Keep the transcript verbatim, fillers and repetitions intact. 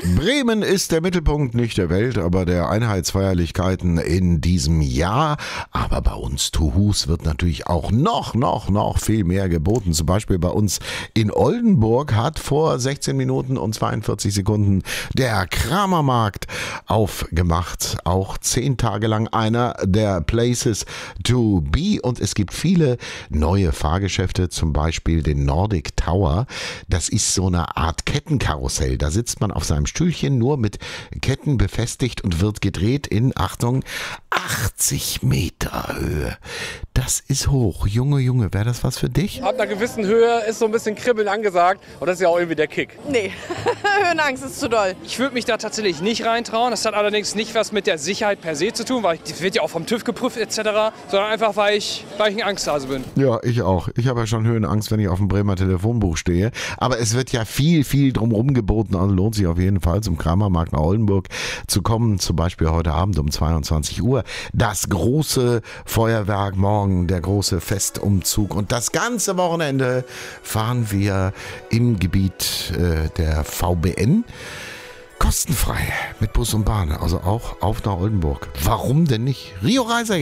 Bremen ist der Mittelpunkt nicht der Welt, aber der Einheitsfeierlichkeiten in diesem Jahr. Aber bei uns Tuhus wird natürlich auch noch, noch, noch viel mehr geboten. Zum Beispiel bei uns in Oldenburg hat vor sechzehn Minuten und zweiundvierzig Sekunden der Kramermarkt aufgemacht. Auch zehn Tage lang einer der Places to be. Und es gibt viele neue Fahrgeschäfte, zum Beispiel den Nordic Tower. Das ist so eine Art Kettenkarussell. Da sitzt man auf seinem Stühlchen nur mit Ketten befestigt und wird gedreht in, Achtung, achtzig Meter Höhe. Das ist hoch. Junge, Junge, wäre das was für dich? Ab einer gewissen Höhe ist so ein bisschen Kribbeln angesagt und das ist ja auch irgendwie der Kick. Nee, Höhenangst ist zu doll. Ich würde mich da tatsächlich nicht reintrauen. Das hat allerdings nicht was mit der Sicherheit per se zu tun, weil die wird ja auch vom TÜV geprüft et cetera, sondern einfach, weil ich, weil ich ein Angsthase bin. Ja, ich auch. Ich habe ja schon Höhenangst, wenn ich auf dem Bremer Telefonbuch stehe. Aber es wird ja viel, viel drumherum geboten. Also lohnt sich auf jeden Fall, zum Kramermarkt nach Oldenburg zu kommen. Zum Beispiel heute Abend um zweiundzwanzig Uhr. Das große Feuerwerk, morgen der große Festumzug. Und das ganze Wochenende fahren wir im Gebiet äh, der V B N kostenfrei mit Bus und Bahn. Also auch auf nach Oldenburg. Warum denn nicht? Rio Reiser.